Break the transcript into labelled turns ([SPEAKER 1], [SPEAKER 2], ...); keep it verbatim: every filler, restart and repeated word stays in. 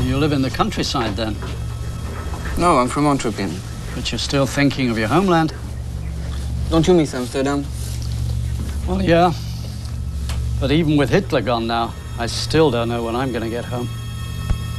[SPEAKER 1] You live in the countryside, then?
[SPEAKER 2] No, I'm from Antwerpen.
[SPEAKER 1] But you're still thinking of your homeland?
[SPEAKER 2] Don't you miss Amsterdam?
[SPEAKER 1] Well, yeah. But even with Hitler gone now, I still don't know when I'm going to get home.